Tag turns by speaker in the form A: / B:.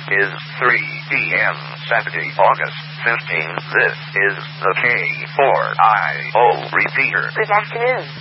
A: is 3 p.m. Saturday, August 15. This is the K4IO repeater.
B: Good afternoon.